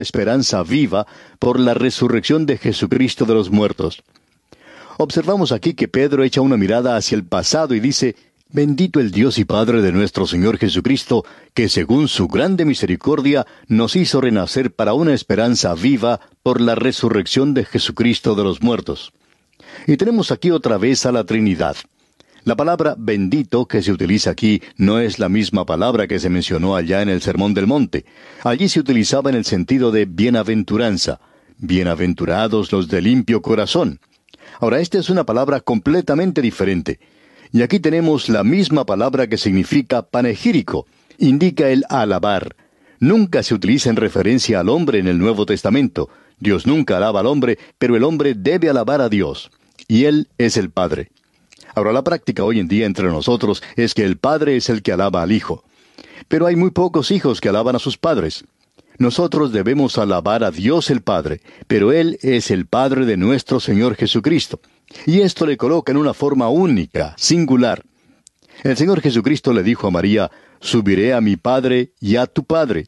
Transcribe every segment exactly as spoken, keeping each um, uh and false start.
esperanza viva por la resurrección de Jesucristo de los muertos. Observamos aquí que Pedro echa una mirada hacia el pasado y dice: «Bendito el Dios y Padre de nuestro Señor Jesucristo, que según su grande misericordia nos hizo renacer para una esperanza viva por la resurrección de Jesucristo de los muertos». Y tenemos aquí otra vez a la Trinidad. La palabra bendito que se utiliza aquí no es la misma palabra que se mencionó allá en el Sermón del Monte. Allí se utilizaba en el sentido de bienaventuranza. Bienaventurados los de limpio corazón. Ahora, esta es una palabra completamente diferente. Y aquí tenemos la misma palabra que significa panegírico. Indica el alabar. Nunca se utiliza en referencia al hombre en el Nuevo Testamento. Dios nunca alaba al hombre, pero el hombre debe alabar a Dios. Y Él es el Padre. Ahora, la práctica hoy en día entre nosotros es que el Padre es el que alaba al Hijo. Pero hay muy pocos hijos que alaban a sus padres. Nosotros debemos alabar a Dios el Padre, pero Él es el Padre de nuestro Señor Jesucristo. Y esto le coloca en una forma única, singular. El Señor Jesucristo le dijo a María: «Subiré a mi Padre y a tu Padre».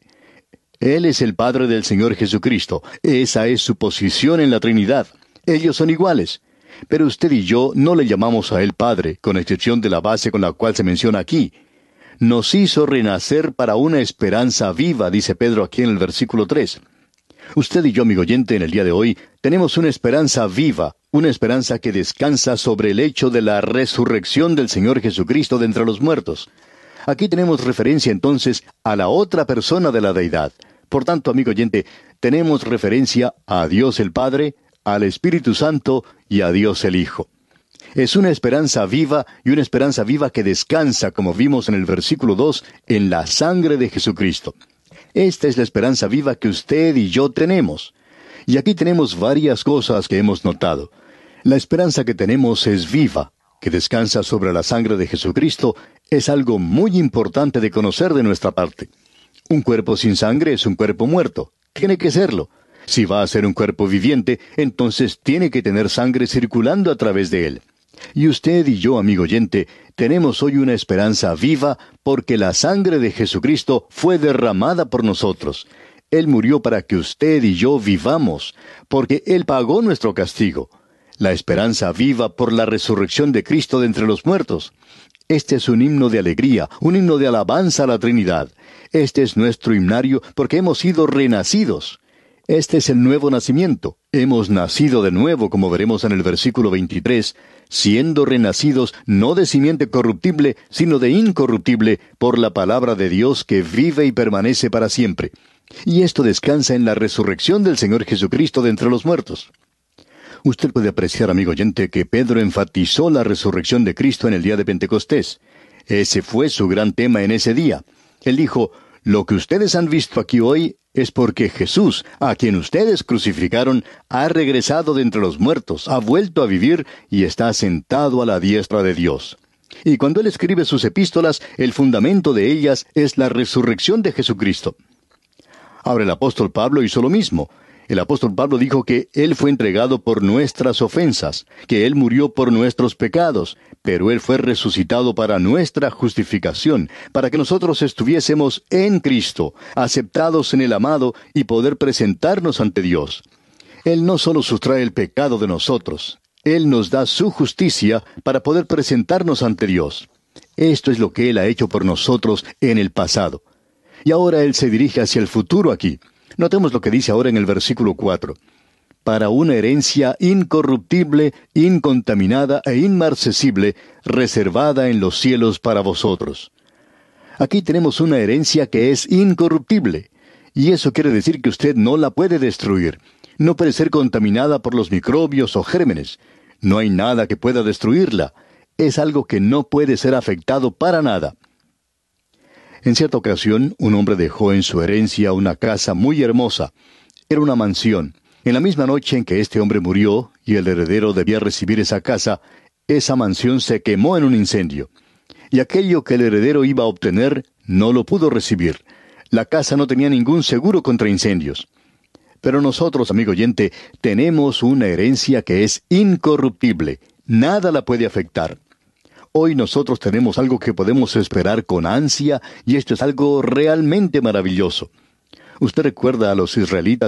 Él es el Padre del Señor Jesucristo. Esa es su posición en la Trinidad. Ellos son iguales. Pero usted y yo no le llamamos a Él Padre, con excepción de la base con la cual se menciona aquí. Nos hizo renacer para una esperanza viva, dice Pedro aquí en el versículo tres. Usted y yo, amigo oyente, en el día de hoy, tenemos una esperanza viva, una esperanza que descansa sobre el hecho de la resurrección del Señor Jesucristo de entre los muertos. Aquí tenemos referencia entonces a la otra persona de la deidad. Por tanto, amigo oyente, tenemos referencia a Dios el Padre, al Espíritu Santo y a Dios el Hijo. Es una esperanza viva y una esperanza viva que descansa, como vimos en el versículo dos, en la sangre de Jesucristo. Esta es la esperanza viva que usted y yo tenemos. Y aquí tenemos varias cosas que hemos notado. La esperanza que tenemos es viva, que descansa sobre la sangre de Jesucristo, es algo muy importante de conocer de nuestra parte. Un cuerpo sin sangre es un cuerpo muerto. Tiene que serlo. Si va a ser un cuerpo viviente, entonces tiene que tener sangre circulando a través de él. Y usted y yo, amigo oyente, tenemos hoy una esperanza viva porque la sangre de Jesucristo fue derramada por nosotros. Él murió para que usted y yo vivamos, porque Él pagó nuestro castigo. La esperanza viva por la resurrección de Cristo de entre los muertos. Este es un himno de alegría, un himno de alabanza a la Trinidad. Este es nuestro himnario porque hemos sido renacidos. Este es el nuevo nacimiento. Hemos nacido de nuevo, como veremos en el versículo veintitrés, siendo renacidos no de simiente corruptible, sino de incorruptible, por la palabra de Dios que vive y permanece para siempre. Y esto descansa en la resurrección del Señor Jesucristo de entre los muertos. Usted puede apreciar, amigo oyente, que Pedro enfatizó la resurrección de Cristo en el día de Pentecostés. Ese fue su gran tema en ese día. Él dijo: «Lo que ustedes han visto aquí hoy es porque Jesús, a quien ustedes crucificaron, ha regresado de entre los muertos, ha vuelto a vivir y está sentado a la diestra de Dios». Y cuando él escribe sus epístolas, el fundamento de ellas es la resurrección de Jesucristo. Ahora el apóstol Pablo hizo lo mismo. El apóstol Pablo dijo que Él fue entregado por nuestras ofensas, que Él murió por nuestros pecados, pero Él fue resucitado para nuestra justificación, para que nosotros estuviésemos en Cristo, aceptados en el amado y poder presentarnos ante Dios. Él no solo sustrae el pecado de nosotros, Él nos da su justicia para poder presentarnos ante Dios. Esto es lo que Él ha hecho por nosotros en el pasado. Y ahora Él se dirige hacia el futuro aquí. Notemos lo que dice ahora en el versículo cuatro. «Para una herencia incorruptible, incontaminada e inmarcesible, reservada en los cielos para vosotros». Aquí tenemos una herencia que es incorruptible. Y eso quiere decir que usted no la puede destruir. No puede ser contaminada por los microbios o gérmenes. No hay nada que pueda destruirla. Es algo que no puede ser afectado para nada. En cierta ocasión, un hombre dejó en su herencia una casa muy hermosa. Era una mansión. En la misma noche en que este hombre murió, y el heredero debía recibir esa casa, esa mansión se quemó en un incendio. Y aquello que el heredero iba a obtener, no lo pudo recibir. La casa no tenía ningún seguro contra incendios. Pero nosotros, amigo oyente, tenemos una herencia que es incorruptible. Nada la puede afectar. Hoy nosotros tenemos algo que podemos esperar con ansia, y esto es algo realmente maravilloso. Usted recuerda a los israelitas